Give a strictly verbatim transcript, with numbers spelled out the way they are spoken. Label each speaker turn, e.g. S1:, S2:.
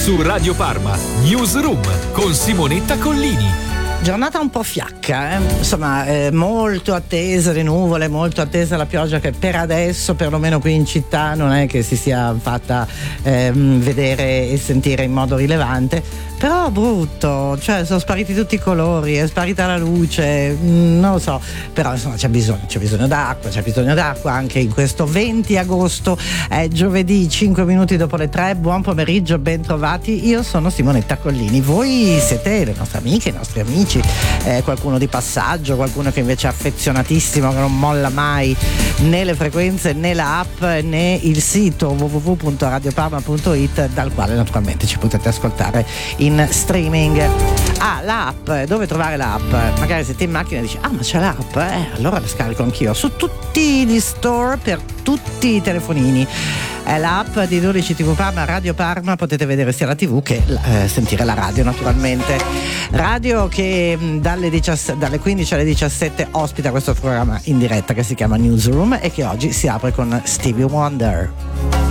S1: Su Radio Parma, Newsroom con Simonetta Collini.
S2: Giornata un po' fiacca, eh? Insomma, eh, molto attesa le nuvole, molto attesa la pioggia, che per adesso, perlomeno qui in città, non è che si sia fatta eh, vedere e sentire in modo rilevante. Però brutto, cioè sono spariti tutti i colori, è sparita la luce, mh, non lo so, però insomma c'è bisogno, c'è bisogno d'acqua, c'è bisogno d'acqua anche in questo venti agosto, è giovedì, cinque minuti dopo le tre, buon pomeriggio, ben trovati, io sono Simonetta Collini, voi siete le nostre amiche, i nostri amici, eh, qualcuno di passaggio, qualcuno che invece è affezionatissimo, che non molla mai né le frequenze né la app né il sito w w w punto radio parma punto i t, dal quale naturalmente ci potete ascoltare in streaming. Ah, l'app, dove trovare l'app? Magari siete in macchina e dici ah ma c'è l'app, eh, allora la scarico anch'io su tutti gli store per tutti i telefonini. È l'app di dodici tivù Parma, Radio Parma, potete vedere sia la tivù che eh, sentire la radio naturalmente. Radio che dalle, diciassette, dalle quindici alle diciassette ospita questo programma in diretta che si chiama Newsroom e che oggi si apre con Stevie Wonder.